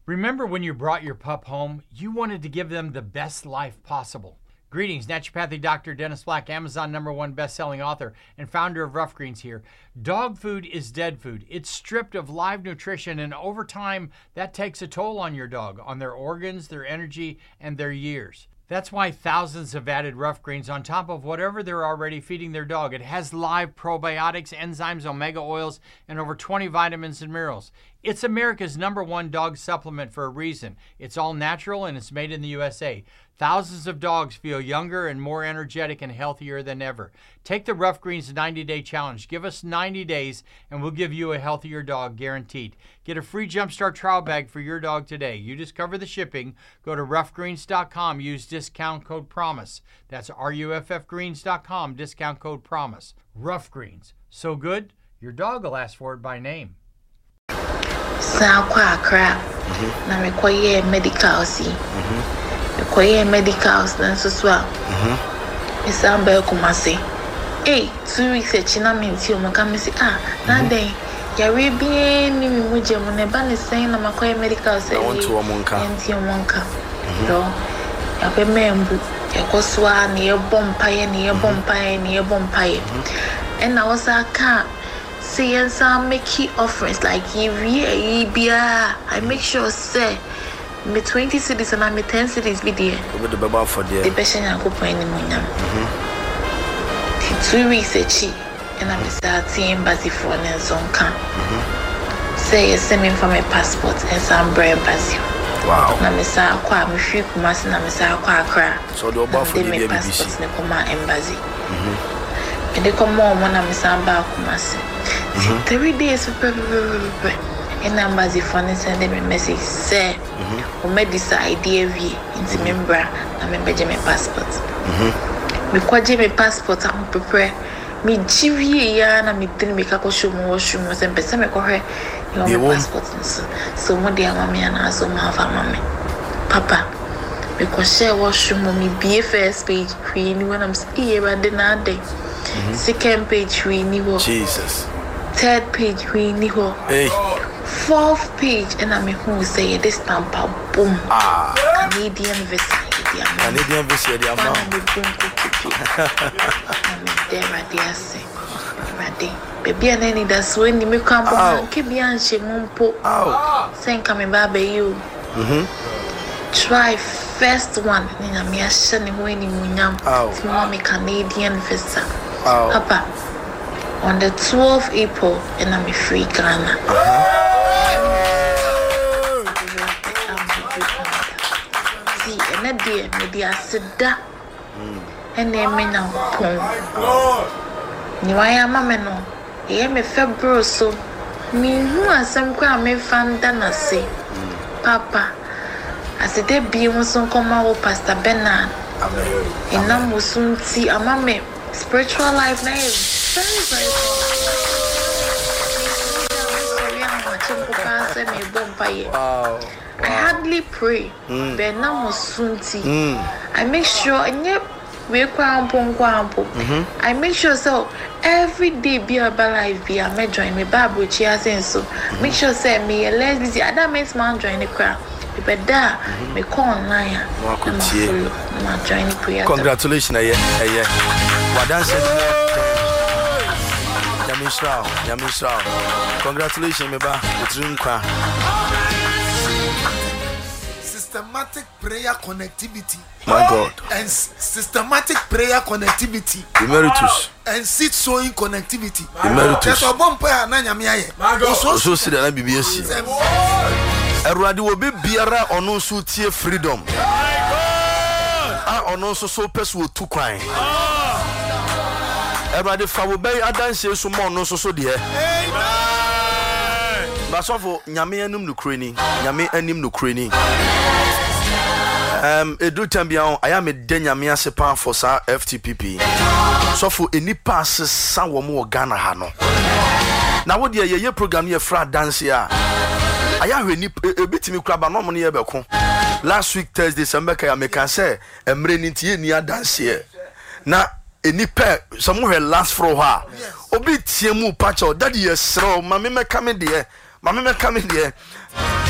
Remember when you brought your pup home, you wanted to give them the best life possible. Greetings, naturopathic Dr. Dennis Black, Amazon #1 best-selling author and founder of Rough Greens here. Dog food is dead food. It's stripped of live nutrition, and over time, that takes a toll on your dog, on their organs, their energy, and their years. That's why thousands have added Rough Greens on top of whatever they're already feeding their dog. It has live probiotics, enzymes, omega oils, and over 20 vitamins and minerals. It's America's #1 dog supplement for a reason. It's all natural and it's made in the USA. Thousands of dogs feel younger and more energetic and healthier than ever. Take the Rough Greens 90-day challenge. Give us 90 days and we'll give you a healthier dog guaranteed. Get a free Jumpstart trial bag for your dog today. You just cover the shipping. Go to roughgreens.com. Use discount code PROMISE. That's ruffgreens.com. Discount code PROMISE. Rough Greens. So good, your dog will ask for it by name. Crap. Na me koye medical see. Me koye medicals na so so. Me samba kumase. 2 weeks e china me nti o mo ka me say na den ya we bien ni mi muje mo ne ba ne sen na makoye medicals e. Nti o monka. So ya pe membu ya koswa ni e bompaye and na wasa ka see and some make key offerings like I make sure say me 20 cities and me 10 cities be there. With the baba for there. The patient I go point in money. 2 weeks and I'm starting embassy for an zonka. Say send me for my passport and some bread embassy. Wow. Na me sa kwa me free kumasi na me sa kwa Accra. So the oba for the passport na kuma embassy. And they come on when I'm samba kumasi. 3 days and embassy for send them a message say we made this idea into member na me beje my passport. Me kwaje my passport am prepare me jiwie ya na me tin me kako show mo washroom se pese me ko hwe your passport so mo dia mama na so ma fa mama papa me ko share washroom me be first page free ni when I'm here but the na day second page free ni wo Jesus third page free ni wo fourth page and I me who say this stampa boom Canadian visa the amount baby and any that's when you come keep on she mumpo saying coming back you try first one nina me ashani when you munyam mommy Canadian visa papa on the 12th April and I'm free Ghana see and a dear maybe I said that and then me now ni waya mama no e me February so me hu asem kwa me fanda na se papa as de bi mo so koma wo Pastor Bernard amen ina mo sunti amame spiritual life na is very wow. I hardly pray but na mo sunti I make sure we I make sure so every day be a life be a me join me Bible chia so make sure say me a less busy other mates man join the crowd be da me call online ma join the prayer. Congratulations wadan said Yamisha congratulations me ba utrim kwa systematic prayer connectivity. My God. And systematic prayer connectivity. Emeritus. And seed sowing connectivity. Emeritus. So bomb prayer na nyame aye. So see that na BBS. Erwadi wo be biara ono so tie freedom. Ono so pes wo tu kwan. Erwadi fa wo be adanse so mo ono so de. Amen. Basofo nyame anum no kreni. Nyame anim no kreni. Edu tambia I am a denyame asepa for sa FTPP. So for any pass sa wo mo Ghana ha no. Na wo de ye program ye fra dance ya. Aya hwe ni ebitimi kura ba no mo ne ye beko. Last week Thursday Sambeka ya meka say emre ni tie ni dance ye. Na eni pe somewhere last for ha. Obi tie mu pacho daddy ye sro mame meka me de. Mame meka me de.